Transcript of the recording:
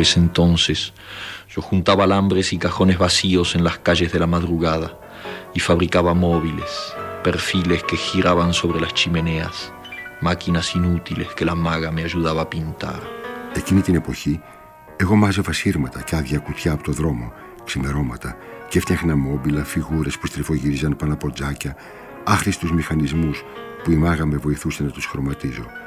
ese entonces. Yo juntaba alambres y cajones vacíos en las calles de la madrugada y fabricaba móviles, perfiles que giraban sobre las chimeneas, máquinas inútiles que la maga me ayudaba a pintar. Εκείνη την εποχή, εγώ μάζευα σύρματα και άδεια κουτιά από το δρόμο, ξημερώματα, και έφτιαχνα μόμπιλα, φιγούρες που στριφογύριζαν πάνω από τζάκια, άχρηστους μηχανισμούς που η μάγα με βοηθούσε να τους χρωματίζω.